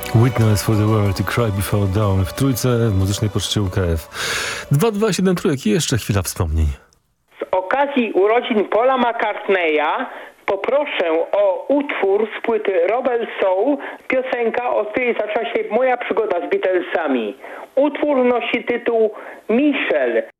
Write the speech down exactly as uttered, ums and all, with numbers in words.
Witness for the World i Cry Before Dawn w trójce muzycznej poczcie U K F. dwa dwa siedem trójek i jeszcze chwila wspomnień. Z okazji urodzin Paula McCartneya poproszę o utwór z płyty Rebel Soul, piosenka, od której zaczęła się moja przygoda z Beatlesami. Utwór nosi tytuł Michelle.